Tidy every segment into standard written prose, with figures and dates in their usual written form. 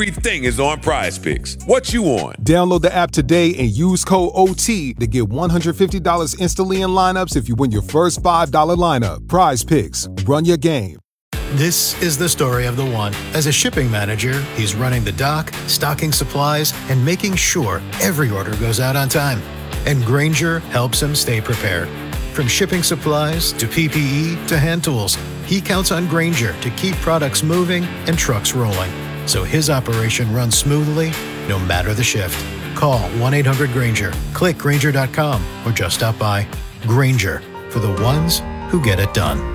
Everything is on Prize Picks. What you on? Download the app today and use code OT to get $150 instantly in lineups if you win your first $5 lineup. Prize Picks. Run your game. This is the story of the one. As a shipping manager, he's running the dock, stocking supplies, and making sure every order goes out on time. And Grainger helps him stay prepared. From shipping supplies to PPE to hand tools, he counts on Grainger to keep products moving and trucks rolling. So his operation runs smoothly, no matter the shift. Call 1-800-GRAINGER, click Grainger.com, or just stop by. Grainger, for the ones who get it done.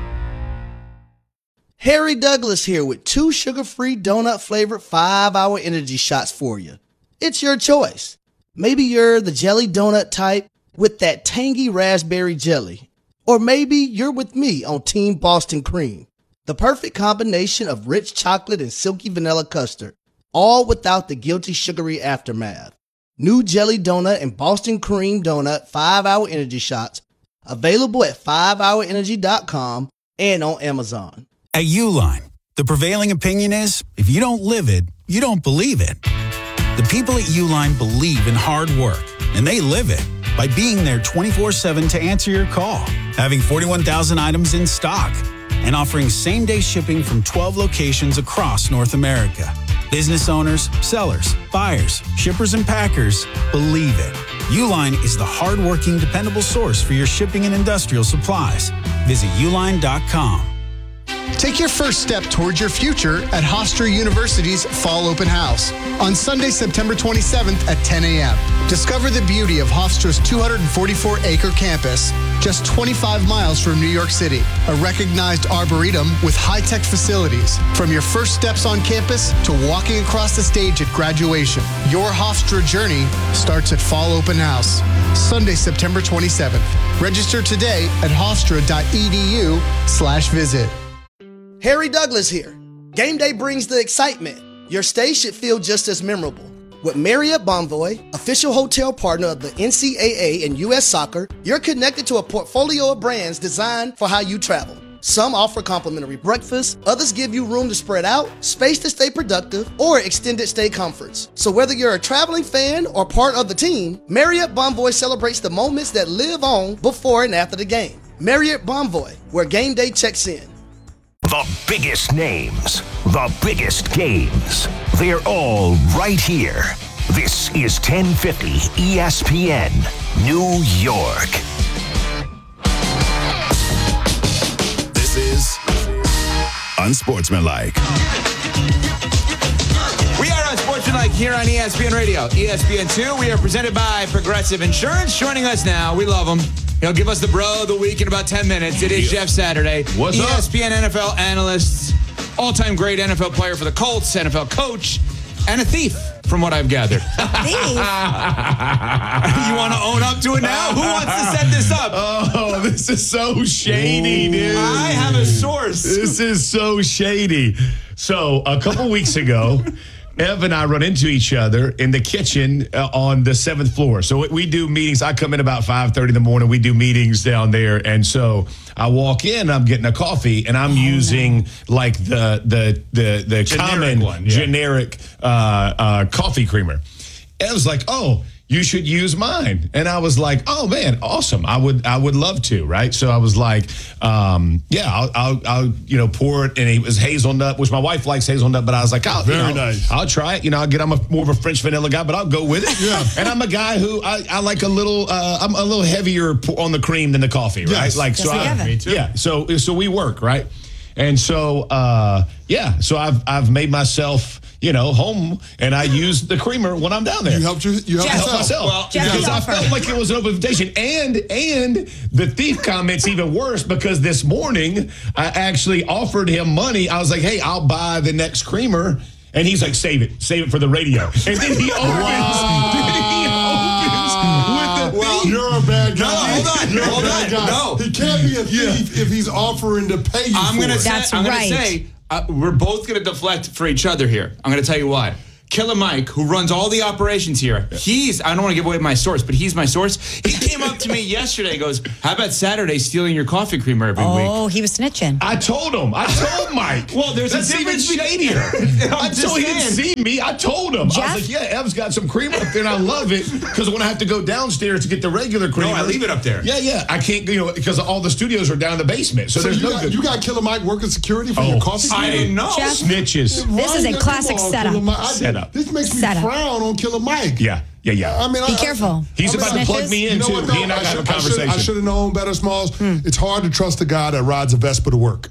Harry Douglas here with 2 sugar-free donut-flavored 5-hour energy shots for you. It's your choice. Maybe you're the jelly donut type with that tangy raspberry jelly. Or maybe you're with me on Team Boston Cream, the perfect combination of rich chocolate and silky vanilla custard, all without the guilty sugary aftermath. New jelly donut and Boston Cream donut 5-hour energy shots available at 5hourenergy.com and on Amazon. At Uline, the prevailing opinion is, if you don't live it, you don't believe it. The people at Uline believe in hard work, and they live it by being there 24/7 to answer your call, having 41,000 items in stock, and offering same-day shipping from 12 locations across North America. Business owners, sellers, buyers, shippers, and packers believe it. Uline is the hard-working, dependable source for your shipping and industrial supplies. Visit uline.com. Take your first step towards your future at Hofstra University's Fall Open House on Sunday, September 27th at 10 a.m. Discover the beauty of Hofstra's 244-acre campus, just 25 miles from New York City, a recognized arboretum with high-tech facilities. From your first steps on campus to walking across the stage at graduation, your Hofstra journey starts at Fall Open House, Sunday, September 27th. Register today at hofstra.edu/visit. Harry Douglas here. Game day brings the excitement. Your stay should feel just as memorable. With Marriott Bonvoy, official hotel partner of the NCAA and U.S. Soccer, you're connected to a portfolio of brands designed for how you travel. Some offer complimentary breakfast, others give you room to spread out, space to stay productive, or extended stay comforts. So whether you're a traveling fan or part of the team, Marriott Bonvoy celebrates the moments that live on before and after the game. Marriott Bonvoy, where game day checks in. The biggest names, the biggest games. They're all right here. This is 1050 ESPN, New York. This is Unsportsmanlike. We are Unsportsmanlike here on ESPN Radio. ESPN2, we are presented by Progressive Insurance. Joining us now, we love him. He'll give us the bro of the week in about 10 minutes. It is Jeff Saturday. What's up? ESPN NFL analyst, all-time great NFL player for the Colts, NFL coach, and a thief, from what I've gathered. Thief? You want to own up to it now? Who wants to set this up? Oh, this is so shady, dude. I have a source. This is so shady. So, a couple weeks ago, Ev and I run into each other in the kitchen on the 7th floor. So we do meetings. I come in about 5:30 in the morning. We do meetings down there. And so I walk in, I'm getting a coffee, and I'm using like the common one, yeah. generic coffee creamer. And I was like, oh, you should use mine. And I was like, oh man, awesome. I would love to, right? So I was like, yeah, I'll pour it. And it was hazelnut, which my wife likes hazelnut, but I was like, nice. I'll try it. I'm more of a French vanilla guy, but I'll go with it. Yeah. And I'm a guy who I like I'm a little heavier on the cream than the coffee, right? Yes. Me too. Yeah. So we work, right? And so, so I've made myself, home, and I use the creamer when I'm down there. You helped myself. Well, because I felt like it was an open invitation. And the thief comment's even worse because this morning I actually offered him money. I was like, hey, I'll buy the next creamer. And he's like, save it for the radio. And then he opens with the thief. You're a bad guy. Hold on. No. He can't be a thief if he's offering to pay you for it. I'm going to say, we're both going to deflect for each other here. I'm going to tell you why. Killer Mike, who runs all the operations here, I don't want to give away my source, but he's my source. He came up to me yesterday and goes, how about Saturday stealing your coffee creamer every week? Oh, he was snitching. I told Mike. Well, there's That's a difference. even shadier. Until he didn't see me, I told him. Jeff? I was like, yeah, Ev's got some creamer up there, and I love it because when I have to go downstairs to get the regular creamer. No, I leave it up there. Yeah. I can't, because all the studios are down in the basement. So there's you got Killer Mike working security for your coffee? I didn't know. Jeff? Snitches. This is a classic setup. This makes me frown on Killer Mike. Yeah. I mean, Be careful. He's about to plug me in, too. What, He and I have a conversation. I should have known better, Smalls. It's hard to trust a guy that rides a Vespa to work.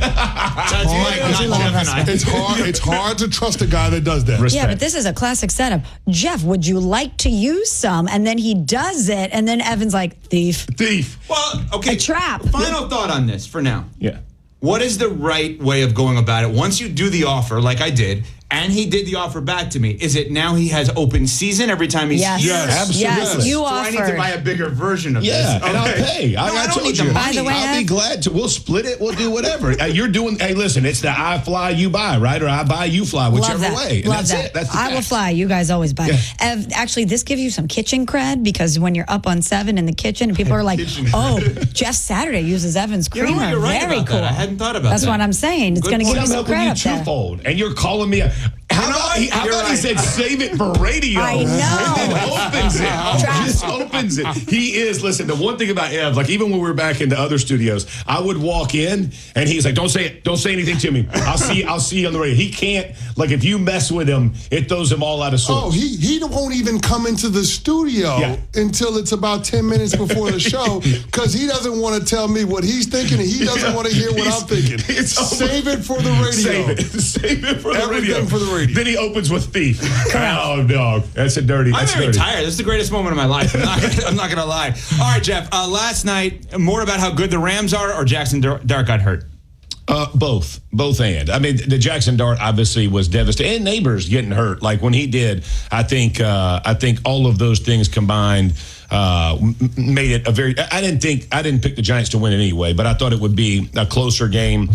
It's hard to trust a guy that does that. Yeah, but this is a classic setup. Jeff, would you like to use some? And then he does it, and then Evan's like, thief. Well, okay. A trap. Final thought on this for now. Yeah. What is the right way of going about it? Once you do the offer, like I did, and he did the offer back to me, is it now he has open season every time he's Yes. here? Absolutely. Yes, you So offered. I need to buy a bigger version of this. Yeah, and I'll pay. No, I don't need the you. money. By the way, I'll be Ev- glad to. We'll split it. We'll do whatever. You're doing. Hey, listen. It's the I fly, you buy, right? Or I buy, you fly, whichever Love that. way. And Love that's that. it. That's the I will facts. fly. You guys always buy. Yeah. Ev, actually, this gives you some kitchen cred because when you're up on 7 in the kitchen and people are like, "Oh, Jeff Saturday uses Evan's You know creamer." what? You're right Very about cool. that. I hadn't thought about That's that. what I'm saying. It's going to give you I'm some helping cred you up there. twofold, and you're calling me. How about he said save it for radio? I know. And then opens it. Just opens it. He is. Listen, the one thing about Ev, like even when we were back in the other studios, I would walk in and he's like, "Don't say it. Don't say anything to me. I'll see you on the radio." He can't. Like if you mess with him, it throws him all out of sorts. Oh, he won't even come into the studio until it's about 10 minutes before the show because he doesn't want to tell me what he's thinking and he doesn't want to hear what I'm thinking. Save it for the radio. Save it for the Everything radio. for the radio. Then he opens with thief. Oh, dog. That's a dirty. I'm That's very dirty. tired. This is the greatest moment of my life. I'm not gonna lie. All right, Jeff. Last night, more about how good the Rams are, or Jackson Dart got hurt. Both and. I mean, the Jackson Dart obviously was devastating. And Neighbors getting hurt. Like when he did, I think all of those things combined made it a very. I didn't pick the Giants to win it anyway, but I thought it would be a closer game.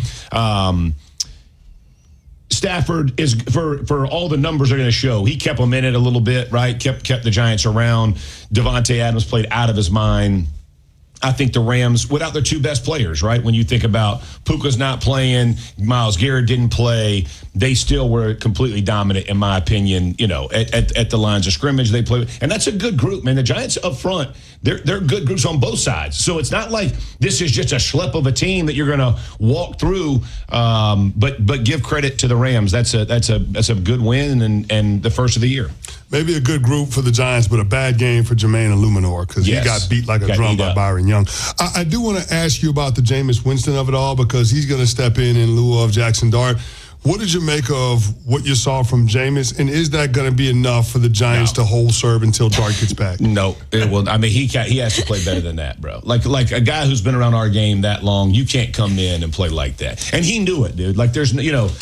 Stafford is for all the numbers are going to show. He kept them in it a little bit, right? Kept the Giants around. Devontae Adams played out of his mind. I think the Rams, without their two best players, right? When you think about Puka's not playing, Myles Garrett didn't play, they still were completely dominant, in my opinion, at the lines of scrimmage they played. And that's a good group, man. The Giants up front, they're good groups on both sides. So it's not like this is just a schlep of a team that you're going to walk through. But give credit to the Rams. That's a good win and the first of the year. Maybe a good group for the Giants, but a bad game for Jermaine Illuminor because he got beat like a drum by Byron Young. I do want to ask you about the Jameis Winston of it all because he's going to step in lieu of Jackson Dart. What did you make of what you saw from Jameis, and is that going to be enough for the Giants to hold serve until Dart gets back? No, it will. I mean, he has to play better than that, bro. Like a guy who's been around our game that long, you can't come in and play like that. And he knew it, dude. Like there's,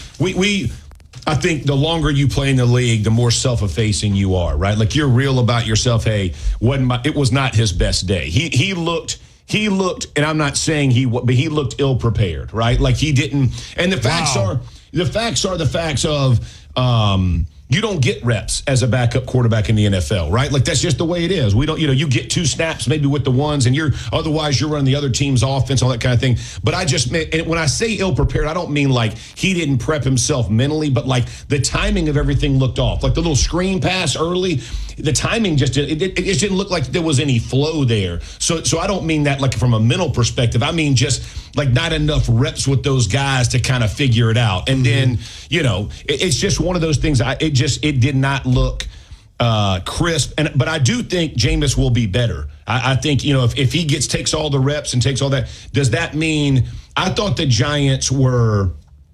I think the longer you play in the league, the more self-effacing you are, right? Like you're real about yourself. Hey, it was not his best day. He looked, and I'm not saying but he looked ill prepared, right? Like he didn't. And the facts are the facts of. You don't get reps as a backup quarterback in the NFL, right? Like that's just the way it is. We don't, you get 2 snaps maybe with the ones, and otherwise you're running the other team's offense, all that kind of thing. But when I say ill prepared, I don't mean like he didn't prep himself mentally, but like the timing of everything looked off. Like the little screen pass early, the timing just didn't look like there was any flow there. So I don't mean that like from a mental perspective. I mean just like not enough reps with those guys to kind of figure it out. And then it's just one of those things. It did not look crisp. But I do think Jameis will be better. I think, if he takes all the reps and takes all that, does that mean I thought the Giants were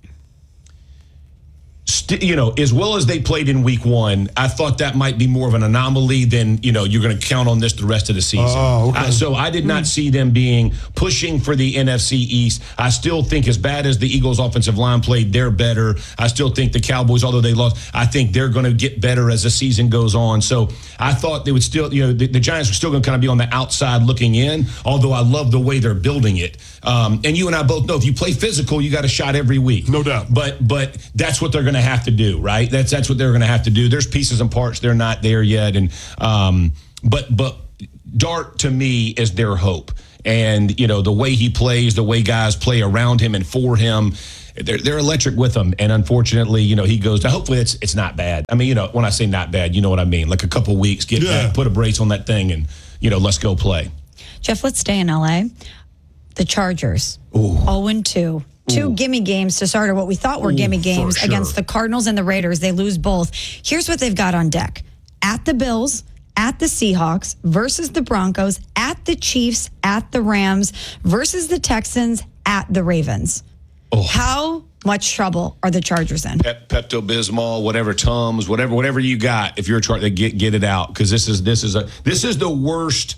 as well as they played in week 1, I thought that might be more of an anomaly than, you're going to count on this the rest of the season. Oh, okay. So I did not see them pushing for the NFC East. I still think as bad as the Eagles offensive line played, they're better. I still think the Cowboys, although they lost, I think they're going to get better as the season goes on. So I thought they would still, the Giants were still going to kind of be on the outside looking in, although I love the way they're building it. And you and I both know if you play physical, you got a shot every week. No doubt. But that's what they're going to have to do, right? That's what they're going to have to do. There's pieces and parts. They're not there yet. And but Dart, to me, is their hope. And, the way he plays, the way guys play around him and for him, they're electric with him. And unfortunately, he goes to, hopefully it's not bad. I mean, when I say not bad, you know what I mean? Like a couple weeks, get back, put a brace on that thing and, let's go play. Jeff, let's stay in L.A. The Chargers, 0-2. Two gimme games to start, or what we thought were gimme games against the Cardinals and the Raiders. They lose both. Here's what they've got on deck. At the Bills, at the Seahawks, versus the Broncos, at the Chiefs, at the Rams, versus the Texans, at the Ravens. How much trouble are the Chargers in? Pepto-Bismol, whatever Tums, whatever you got. If you're a Charger, get it out, because this is the worst.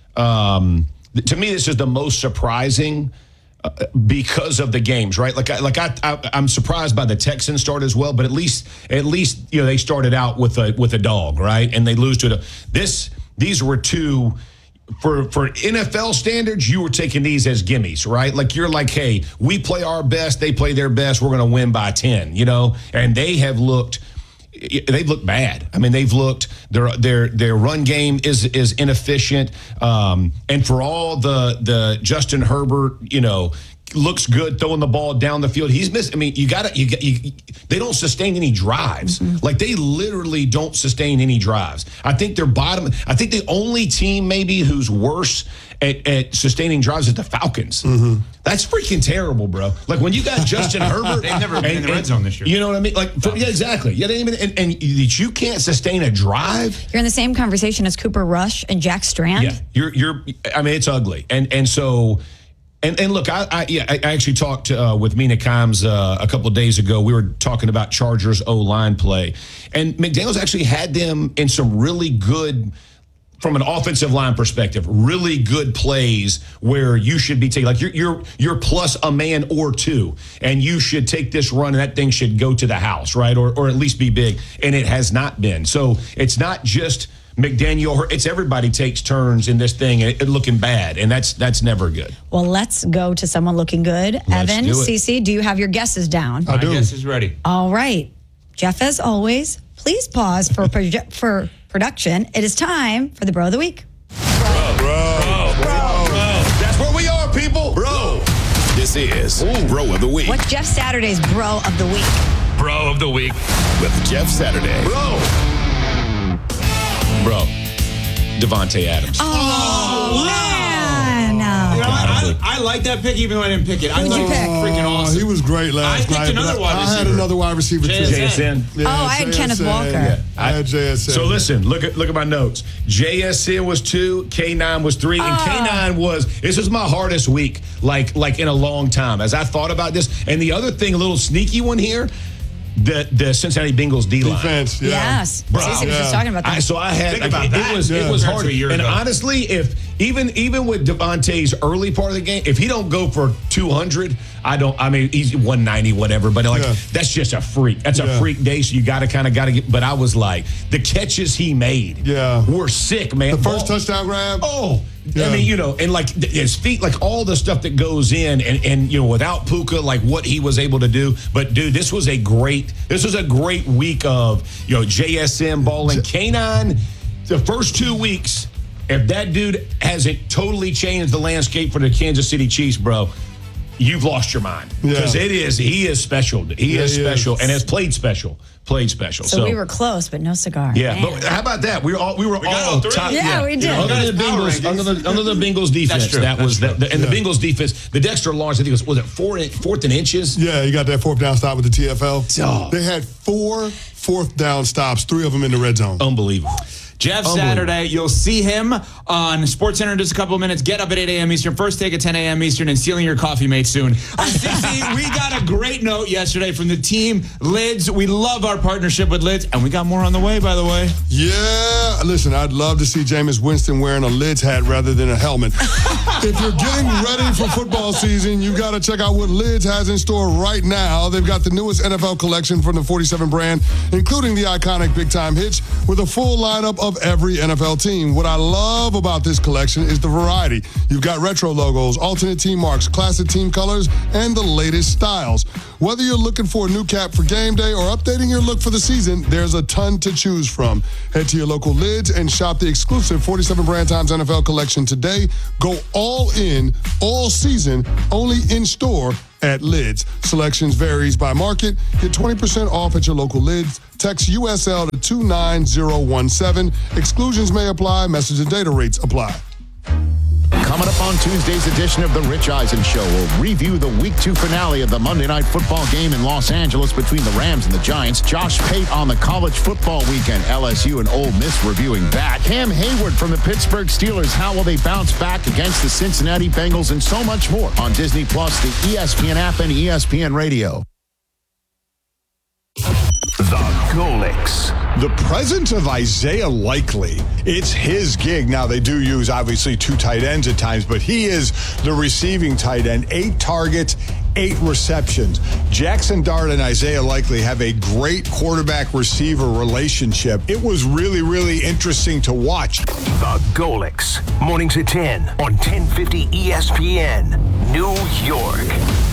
To me, this is the most surprising because of the games, right? I'm surprised by the Texans start as well, but at least they started out with a dog, right? And they lose to these were two. For NFL standards, you were taking these as gimmies, right? Like you're like, hey, we play our best, they play their best, we're going to win by 10, And they've looked bad. I mean, they've looked their run game is inefficient, and for all the Justin Herbert, looks good throwing the ball down the field. He's missed. I mean, they don't sustain any drives. Like they literally don't sustain any drives. I think they're bottom. I think the only team maybe who's worse at sustaining drives is the Falcons. That's freaking terrible, bro. Like when you got Justin Herbert, they've never been in the red zone this year. You know what I mean? Like exactly. Yeah, they didn't even, and you can't sustain a drive. You're in the same conversation as Cooper Rush and Jack Strand. Yeah, you're. I mean, it's ugly, and so. And look, I actually talked with Mina Kimes a couple of days ago. We were talking about Chargers O-line play. And McDaniels actually had them in some really good, from an offensive line perspective, really good plays where you should be taking, like you're plus a man or two, and you should take this run and that thing should go to the house, right? Or at least be big. And it has not been. So it's not just McDaniel, it's everybody takes turns in this thing and looking bad, and that's never good. Well, let's go to someone looking good. Evan, Cece, do you have your guesses down? I do. My guess is ready. All right. Jeff, as always, please pause for production. It is time for the Bro of the Week. Bro. That's where we are, people. Bro. This is Bro of the Week. What's Jeff Saturday's Bro of the Week? Bro of the Week with Jeff Saturday. Bro, Devontae Adams. Oh, man. I like that pick even though I didn't pick it. I Who did you pick? Freaking awesome. He was great last night. I had another wide receiver too. JSN. Yeah, I had Kenneth Walker. Yeah, I had JSN. So listen, look at my notes. JSN was 2, K9 was 3, and K9 this was my hardest week, like in a long time. As I thought about this, and the other thing, a little sneaky one here. The Cincinnati Bengals D-line. Defense, yeah. Yes. Cece was just talking about that. So I had, it was hard. And honestly, if even with Devontae's early part of the game, if he don't go for 200, he's 190, whatever, but that's just a freak. That's a freak day, so you got to get, but I was like, the catches he made were sick, man. The first touchdown grab. I mean, and like his feet, like all the stuff that goes in, and without Puka, like what he was able to do. But dude, this was a great week of JSN balling. K9, the first 2 weeks, if that dude hasn't totally changed the landscape for the Kansas City Chiefs, bro, you've lost your mind, because he is special. He is special and has played special. So we were close, but no cigar. Yeah, man. but how about that? We were all top. Yeah, we did. Under the Bengals defense, the Bengals defense, the Dexter Lawrence, I think was it fourth and inches? Yeah, you got that fourth down stop with the TFL. They had 4 fourth down stops, 3 of them in the red zone. Unbelievable. Jeff Saturday, you'll see him on SportsCenter in just a couple of minutes. Get up at 8 a.m. Eastern, first take at 10 a.m. Eastern, and stealing your coffee mate soon. Cece, we got a great note yesterday from the team, Lids. We love our partnership with Lids, and we got more on the way, by the way. Yeah. Listen, I'd love to see Jameis Winston wearing a Lids hat rather than a helmet. If you're getting ready for football season, you got to check out what Lids has in store right now. They've got the newest NFL collection from the 47 brand, including the iconic Big Time Hitch, with a full lineup of love every NFL team. What I love about this collection is the variety. You've got retro logos, alternate team marks, classic team colors, and the latest styles. Whether you're looking for a new cap for game day or updating your look for the season, there's a ton to choose from. Head to your local Lids and shop the exclusive 47 Brand Times NFL collection today. Go all in, all season, only in store at Lids. Selections varies by market. Get 20% off at your local Lids. Text USL to 29017. Exclusions may apply. Message and data rates apply. Coming up on Tuesday's edition of The Rich Eisen Show, we'll review the Week 2 finale of the Monday Night Football game in Los Angeles between the Rams and the Giants. Josh Pate on the college football weekend. LSU and Ole Miss reviewing that. Cam Hayward from the Pittsburgh Steelers. How will they bounce back against the Cincinnati Bengals? And so much more on Disney+, the ESPN app, and ESPN Radio. The Golics. The presence of Isaiah Likely, it's his gig. Now, they do use, obviously, 2 tight ends at times, but he is the receiving tight end. 8 targets, 8 receptions. Jackson Dart and Isaiah Likely have a great quarterback-receiver relationship. It was really, really interesting to watch. The Golics. Mornings at 10 on 1050 ESPN, New York.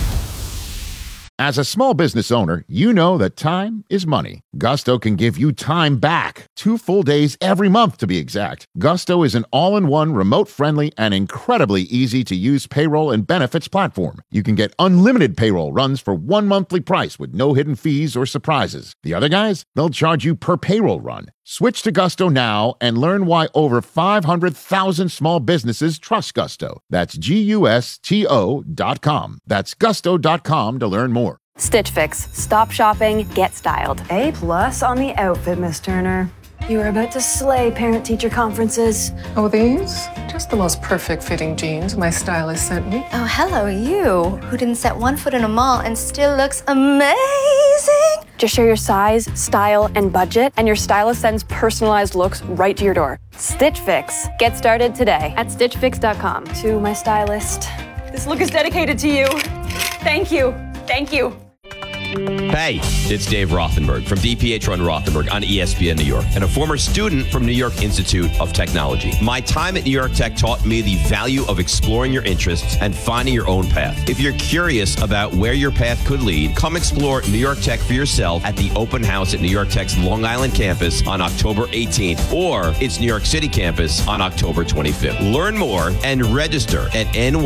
As a small business owner, you know that time is money. Gusto can give you time back. 2 full days every month, to be exact. Gusto is an all-in-one, remote-friendly, and incredibly easy-to-use payroll and benefits platform. You can get unlimited payroll runs for 1 monthly price with no hidden fees or surprises. The other guys, they'll charge you per payroll run. Switch to Gusto now and learn why over 500,000 small businesses trust Gusto. That's GUSTO.com. That's gusto.com to learn more. Stitch Fix. Stop shopping, get styled. A+ on the outfit, Miss Turner. You are about to slay parent-teacher conferences. Oh, these? Just the most perfect fitting jeans my stylist sent me. Oh, hello, you, who didn't set 1 foot in a mall and still looks amazing. Just share your size, style, and budget, and your stylist sends personalized looks right to your door. Stitch Fix. Get started today at StitchFix.com. To my stylist, this look is dedicated to you. Thank you. Thank you. Hey, it's Dave Rothenberg from DPH Run Rothenberg on ESPN New York and a former student from New York Institute of Technology. My time at New York Tech taught me the value of exploring your interests and finding your own path. If you're curious about where your path could lead, come explore New York Tech for yourself at the open house at New York Tech's Long Island campus on October 18th or its New York City campus on October 25th. Learn more and register at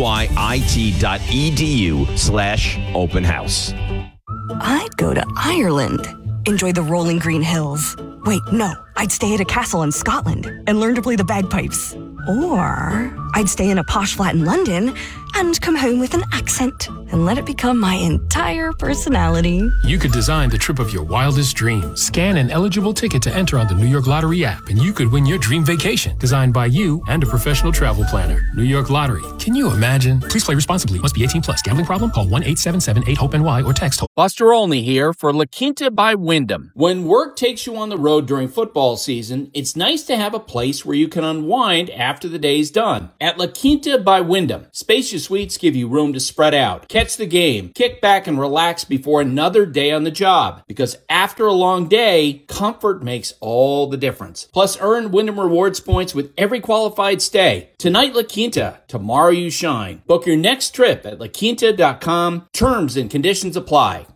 nyit.edu/open house. I'd go to Ireland, enjoy the rolling green hills. Wait, no, I'd stay at a castle in Scotland and learn to play the bagpipes. Or I'd stay in a posh flat in London and come home with an accent and let it become my entire personality. You could design the trip of your wildest dreams. Scan an eligible ticket to enter on the New York Lottery app, and you could win your dream vacation, designed by you and a professional travel planner. New York Lottery. Can you imagine? Please play responsibly. Must be 18 plus. Gambling problem? Call 1-877-8-HOPE-NY or text HOPE. Buster Olney here for La Quinta by Wyndham. When work takes you on the road during football season, it's nice to have a place where you can unwind after the day's done. At La Quinta by Wyndham, spacious suites give you room to spread out, catch the game, kick back and relax before another day on the job. Because after a long day, comfort makes all the difference. Plus, earn Wyndham Rewards points with every qualified stay. Tonight, La Quinta. Tomorrow, you shine. Book your next trip at laquinta.com. Terms and conditions apply.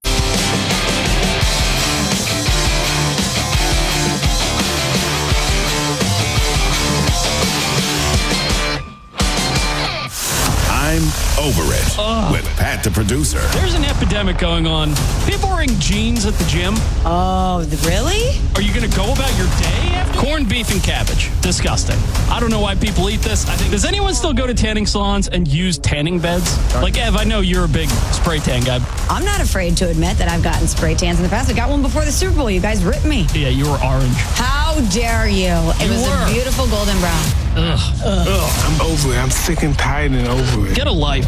I'm over it with Pat the producer. There's an epidemic going on. People wearing jeans at the gym. Oh, really? Are you going to go about your day after? Corned beef and cabbage. Disgusting. I don't know why people eat this. Does anyone still go to tanning salons and use tanning beds? Like, Ev, I know you're a big spray tan guy. I'm not afraid to admit that I've gotten spray tans in the past. I got one before the Super Bowl. You guys ripped me. Yeah, you were orange. How dare you? It was a beautiful golden brown. Ugh. I'm over it. I'm sick and tired and over it. Get a life.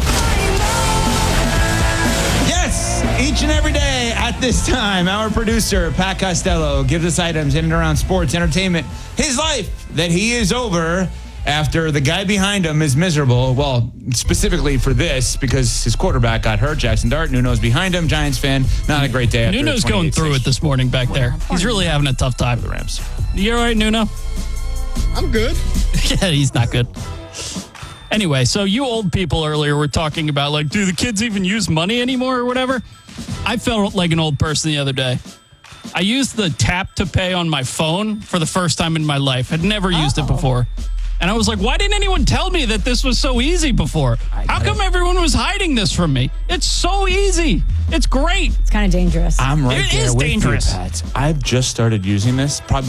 Yes, each and every day at this time, our producer, Pat Costello, gives us items in and around sports, entertainment, his life that he is over after the guy behind him is miserable. Well, specifically for this, because his quarterback got hurt, Jackson Dart. Nuno's behind him, Giants fan. Not a great day. Nuno's going through it this morning back there. He's really having a tough time. The Rams. You all right, Nuno? I'm good. Yeah, he's not good. Anyway, so you old people earlier were talking about, like, do the kids even use money anymore or whatever? I felt like an old person the other day. I used the tap to pay on my phone for the first time in my life. I'd never used it before. And I was like, why didn't anyone tell me that this was so easy before? How come everyone was hiding this from me? It's so easy. It's great. It's kind of dangerous. I'm right It there is with dangerous. you, Pat. I've just started using this probably